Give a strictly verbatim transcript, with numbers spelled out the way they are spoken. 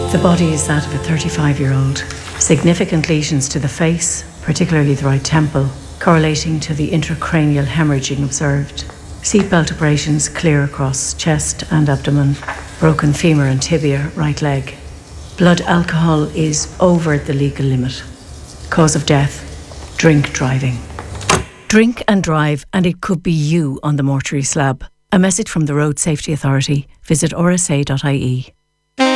The body is that of a thirty-five-year-old. Significant lesions to the face, particularly the right temple, correlating to the intracranial hemorrhaging observed. Seatbelt abrasions clear across chest and abdomen. Broken femur and tibia, right leg. Blood alcohol is over the legal limit. Cause of death, drink driving. Drink and drive, and it could be you on the mortuary slab. A message from the Road Safety Authority. Visit r s a dot i e.